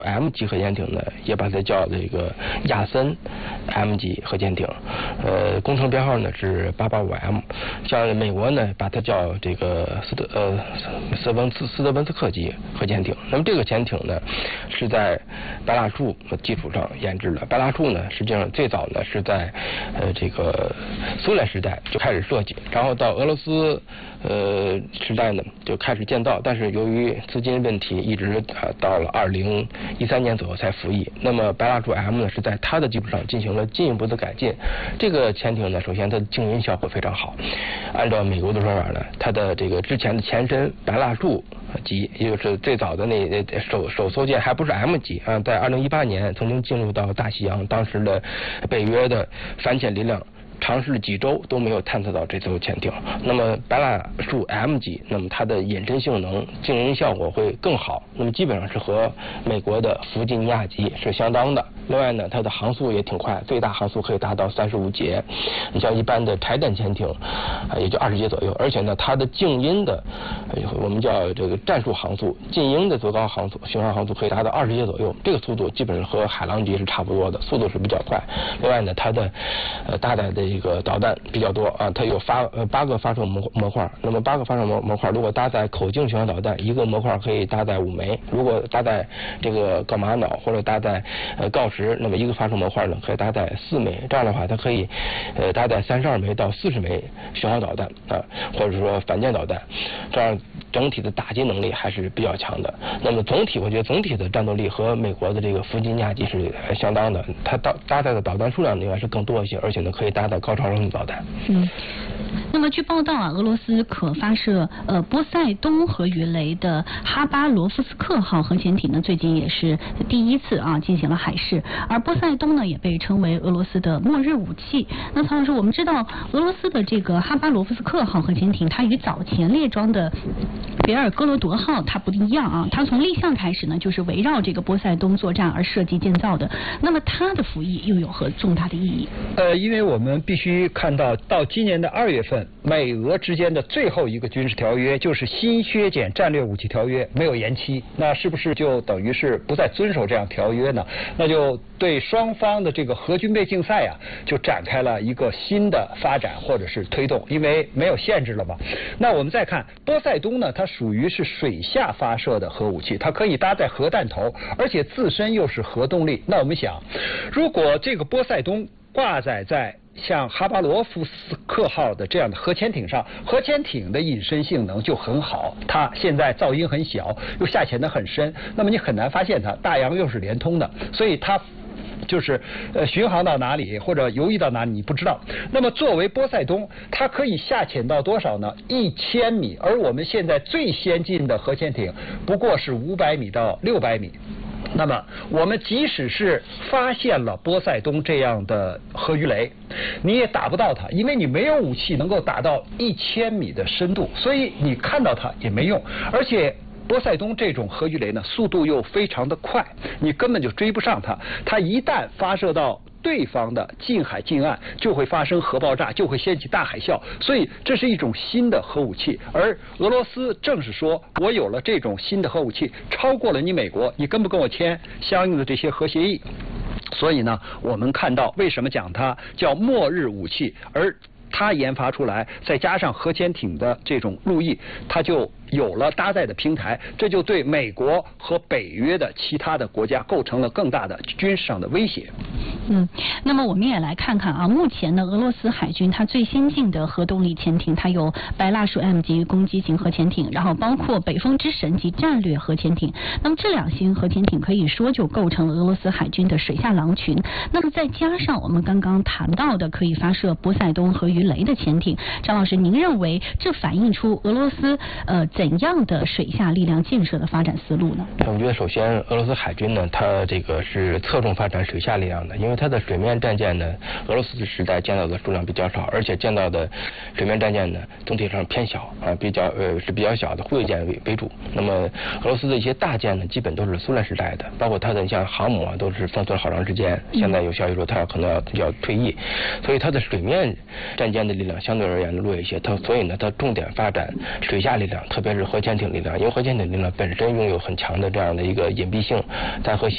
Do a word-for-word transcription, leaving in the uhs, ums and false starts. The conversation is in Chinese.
M 级核潜艇呢，也把它叫这个亚森 M 级核潜艇，呃，工程编号呢是八八五 M。像美国呢，把它叫这个斯德呃斯文斯斯德文斯克级核潜艇。那么这个潜艇呢，是在白蜡柱基础上研制的。白蜡柱呢，实际上最早呢是在呃这个苏联时代就开始设计，然后到俄罗斯呃时代呢就开始建造，但是由于资金问题，一直呃到了二零一三年左右才服役。那么白蜡柱 M 呢是在它的基础上进行了进一步的改进。这个潜艇呢，首先它的静音效果非常好。按照美国的说法呢，它的这个之前的前身白蜡柱级，也就是最早的那首首艘舰还不是 M 级啊，在二零一八年曾经进入到大西洋，当时的北约的反潜力量尝试了几周都没有探测到这艘潜艇。那么白蜡柱 M 级，那么它的隐身性能、静音效果会更好，那么基本上是和美国的弗吉尼亚级是相当的。另外呢，它的航速也挺快，最大航速可以达到三十五节。你像一般的柴弹潜艇，啊也就二十节左右。而且呢，它的静音的，我们叫这个战术航速，静音的最高航速、巡航航速可以达到二十节左右。这个速度基本上和海狼级是差不多的，速度是比较快。另外呢，它的呃搭载的一个导弹比较多啊，它有发呃八个发射模模块。那么八个发射模模块，如果搭载口径巡航导弹，一个模块可以搭载五枚；如果搭载这个锆玛瑙或者搭载呃锆石，那么一个发射模块呢可以搭载四枚。这样的话，它可以呃搭载三十二枚到四十枚巡航导弹啊，或者说反舰导弹。这样整体的打击能力还是比较强的。那么总体，我觉得总体的战斗力和美国的这个弗吉尼亚级是相当的。它搭搭载的导弹数量应该是更多一些，而且呢可以搭载高超声速导弹。 嗯。那么据报道啊，俄罗斯可发射呃波塞冬核鱼雷的哈巴罗夫斯克号核潜艇呢，最近也是第一次啊进行了海试。而波塞冬呢也被称为俄罗斯的末日武器。那曹老师，我们知道俄罗斯的这个哈巴罗夫斯克号核潜艇，它与早前列装的别尔哥罗德号它不一样啊，它从立项开始呢就是围绕这个波塞冬作战而设计建造的。那么它的服役又有何重大的意义？ 呃，因为我们必须看到，到今年的二月份，美俄之间的最后一个军事条约就是新削减战略武器条约没有延期，那是不是就等于是不再遵守这样条约呢？那就对双方的这个核军备竞赛啊，就展开了一个新的发展或者是推动，因为没有限制了嘛。那我们再看波塞冬呢，它属于是水下发射的核武器，它可以搭载核弹头，而且自身又是核动力。那我们想，如果这个波塞冬挂载在像哈巴罗夫斯克号的这样的核潜艇上，核潜艇的隐身性能就很好，它现在噪音很小，又下潜得很深，那么你很难发现它，大洋又是连通的，所以它就是呃巡航到哪里或者游弋到哪里你不知道。那么作为波塞冬，它可以下潜到多少呢？一千米，而我们现在最先进的核潜艇不过是五百米到六百米。那么我们即使是发现了波塞冬这样的核鱼雷，你也打不到它，因为你没有武器能够打到一千米的深度，所以你看到它也没用。而且波塞冬这种核鱼雷呢，速度又非常的快，你根本就追不上它。它一旦发射到对方的近海近岸，就会发生核爆炸，就会掀起大海啸，所以这是一种新的核武器。而俄罗斯正是说，我有了这种新的核武器，超过了你美国，你跟不跟我签相应的这些核协议？所以呢，我们看到为什么讲它叫末日武器，而它研发出来，再加上核潜艇的这种路役，它就有了搭载的平台，这就对美国和北约的其他的国家构成了更大的军事上的威胁。 嗯，那么我们也来看看啊，目前呢，俄罗斯海军它最先进的核动力潜艇，它有白蜡树 M 级攻击型核潜艇，然后包括北风之神级战略核潜艇。那么这两型核潜艇可以说就构成了俄罗斯海军的水下狼群。那么再加上我们刚刚谈到的可以发射波塞冬核鱼雷的潜艇，张老师，您认为这反映出俄罗斯呃怎样的水下力量建设的发展思路呢？ 我觉得首先俄罗斯海军呢，它这个是侧重发展水下力量的，因为它的水面战舰呢，俄罗斯时代建造的数量比较少，而且建造的水面战舰呢总体上偏小啊，比较呃是比较小的护卫舰为为主。那么俄罗斯的一些大舰呢，基本都是苏联时代的，包括它的像航母啊，都是封存了好长时间。现在有消息说它可能要要退役，所以它的水面战舰的力量相对而言弱一些。它所以呢，它重点发展水下力量，特别是核潜艇力量，因为核潜艇力量本身拥有很强的这样的一个隐蔽性，在和